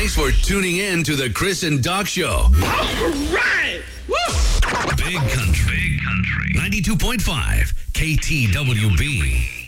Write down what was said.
Thanks for tuning in to the Chris and Doc Show. All right. Woo! Big Country. 92.5 KTWB.